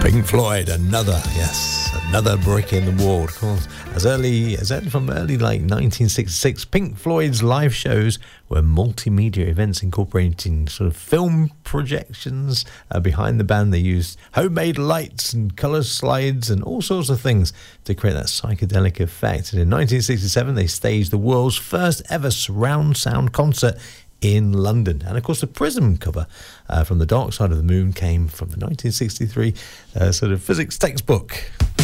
Pink Floyd, another brick in the wall. Of course, as early like 1966, Pink Floyd's live shows were multimedia events incorporating sort of film projections behind the band. They used homemade lights and colour slides and all sorts of things to create that psychedelic effect. And in 1967, they staged the world's first ever surround sound concert in London. And of course the Prism cover from The Dark Side of the Moon came from the 1963 sort of physics textbook.